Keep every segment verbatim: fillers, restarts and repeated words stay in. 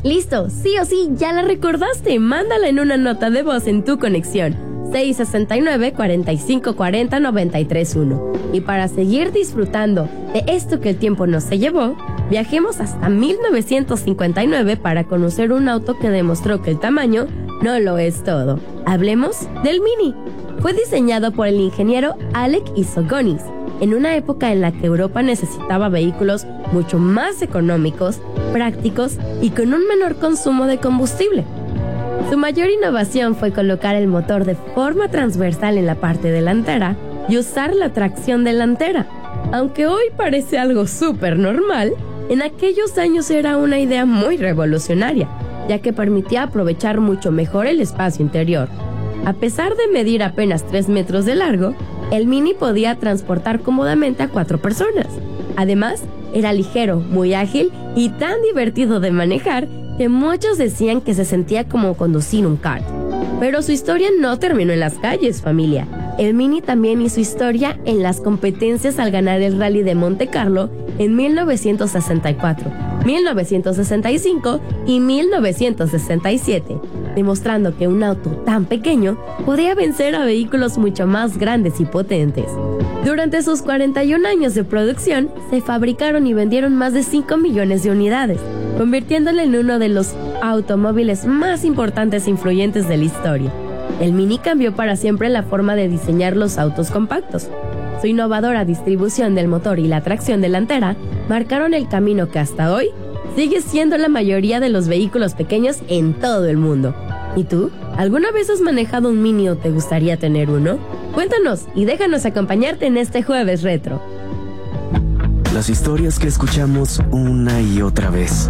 Listo, sí o sí, ya la recordaste. Mándala en una nota de voz en tu conexión. seis seis nueve, cuatro cinco cuatro cero, nueve tres uno. Y para seguir disfrutando de esto que el tiempo nos se llevó, viajemos hasta mil novecientos cincuenta y nueve para conocer un auto que demostró que el tamaño no lo es todo. Hablemos del Mini. Fue diseñado por el ingeniero Alec Isogonis en una época en la que Europa necesitaba vehículos mucho más económicos, prácticos y con un menor consumo de combustible. Su mayor innovación fue colocar el motor de forma transversal en la parte delantera y usar la tracción delantera. Aunque hoy parece algo súper normal, en aquellos años era una idea muy revolucionaria, ya que permitía aprovechar mucho mejor el espacio interior. A pesar de medir apenas tres metros de largo, el Mini podía transportar cómodamente a cuatro personas. Además, era ligero, muy ágil y tan divertido de manejar que muchos decían que se sentía como conducir un kart. Pero su historia no terminó en las calles, familia. El Mini también hizo historia en las competencias al ganar el Rally de Monte Carlo en mil novecientos sesenta y cuatro, mil novecientos sesenta y cinco y mil novecientos sesenta y siete, demostrando que un auto tan pequeño podía vencer a vehículos mucho más grandes y potentes. Durante sus cuarenta y un años de producción, se fabricaron y vendieron más de cinco millones de unidades, convirtiéndolo en uno de los automóviles más importantes e influyentes de la historia. El Mini cambió para siempre la forma de diseñar los autos compactos. Su innovadora distribución del motor y la tracción delantera marcaron el camino que hasta hoy sigue siendo la mayoría de los vehículos pequeños en todo el mundo. ¿Y tú? ¿Alguna vez has manejado un Mini o te gustaría tener uno? Cuéntanos y déjanos acompañarte en este jueves retro. Las historias que escuchamos una y otra vez.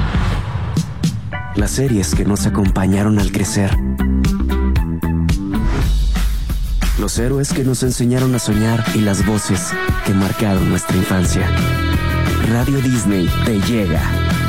Las series que nos acompañaron al crecer. Los héroes que nos enseñaron a soñar y las voces que marcaron nuestra infancia. Radio Disney te llega